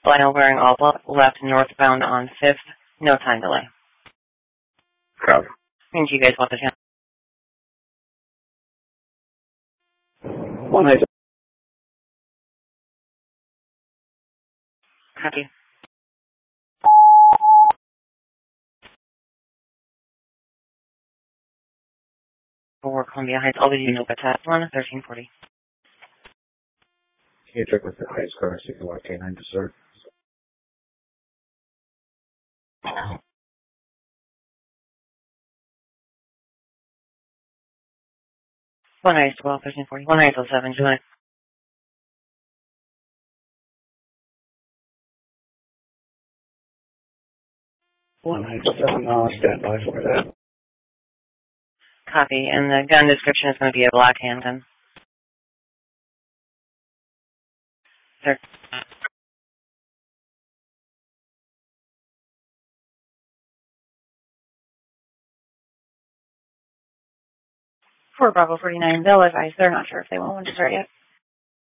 Lionel wearing all black, left northbound on 5th. No time delay. Copy. And you guys want the channel? 1 Copy. For Columbia Heights, all the units at 1340. Can you check with the Heights car, 61 K9 to serve? One Heights 12, 1340. One Heights 07, July. 1 7, stand by for that. Copy. And the gun description is going to be a black handgun. Sir. 4 Bravo 49, they'll advise. They're not sure if they want one to start yet.